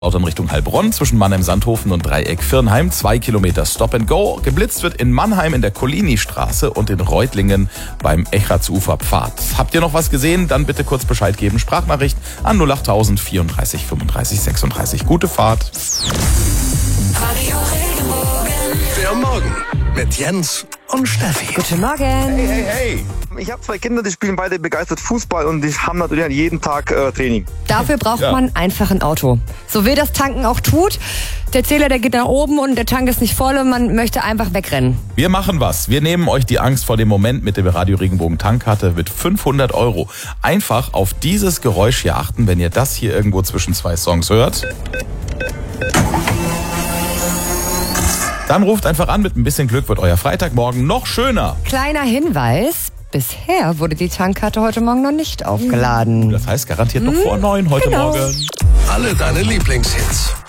Auto in Richtung Heilbronn zwischen Mannheim-Sandhofen und Dreieck-Firnheim. 2 Kilometer Stop and Go. Geblitzt wird in Mannheim in der Collini-Straße und in Reutlingen beim Echartsufer Pfad. Habt ihr noch was gesehen? Dann bitte kurz Bescheid geben. Sprachnachricht an 08000 34 35 36. Gute Fahrt. Der Morgen mit Jens und Steffi. Guten Morgen. Hey. Ich habe 2 Kinder, die spielen beide begeistert Fußball und die haben natürlich jeden Tag Training. Dafür braucht man einfach ein Auto. So weh das Tanken auch tut. Der Zähler, der geht nach oben und der Tank ist nicht voll und man möchte einfach wegrennen. Wir machen was. Wir nehmen euch die Angst vor dem Moment mit der Radio Regenbogen Tankkarte mit 500 €. Einfach auf dieses Geräusch hier achten, wenn ihr das hier irgendwo zwischen 2 Songs hört. Dann ruft einfach an, mit ein bisschen Glück wird euer Freitagmorgen noch schöner. Kleiner Hinweis. Bisher wurde die Tankkarte heute Morgen noch nicht aufgeladen. Das heißt garantiert noch vor 9 heute Morgen. Alle deine Lieblingshits